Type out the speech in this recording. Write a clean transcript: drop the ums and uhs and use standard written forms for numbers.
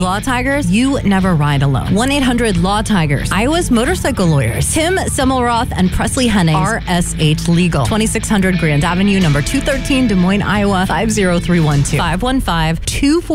Law Tigers, you never ride alone. 1-800-LAW-TIGERS. Iowa's motorcycle lawyers. Tim Semmelroth and Presley Henning. RSH Legal. 2600 Grand Avenue, number 213, Des Moines, Iowa, 50312. 515-24